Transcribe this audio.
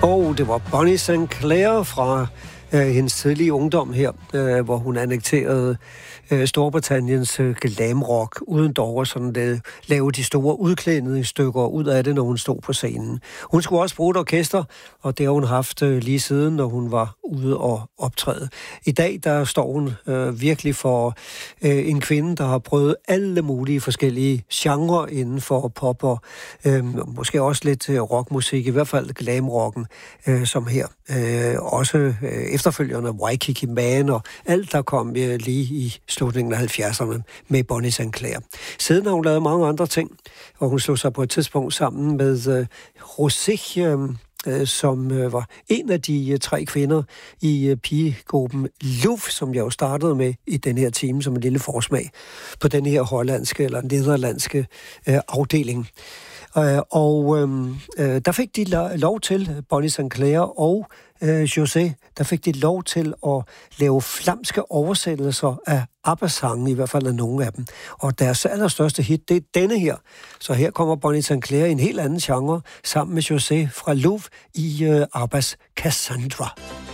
Og det var Bonnie Sinclair fra hendes tidlige ungdom her, hvor hun annekterede Storbritanniens glamrock, uden dog at sådan lave de store udklædende stykker ud af det, når hun stod på scenen. Hun skulle også bruge et orkester, og det har hun haft lige siden, når hun var ude og optræde. I dag, der står hun virkelig for en kvinde, der har prøvet alle mulige forskellige genrer inden for pop og måske også lidt rockmusik, i hvert fald glamrocken, som her. Også efterfølgerne Waikiki Man og alt, der kom lige i slutningen af 70'erne med Bonnie Sinclair. Siden har hun lavet mange andre ting, og hun slog sig på et tidspunkt sammen med Rosé, som var en af de 3 kvinder i pigegruppen Louf, som jeg jo startede med i den her time som en lille forsmag på den her hollandske eller nederlandske afdeling. Der fik de lov til, Bonnie Sinclair og José, der fik de lov til at lave flamske oversættelser af ABBA-sange, i hvert fald af nogle af dem. Og deres allerstørste hit, det er denne her. Så her kommer Bonnie Sinclair i en helt anden genre, sammen med José fra Louf i ABBA's Cassandra.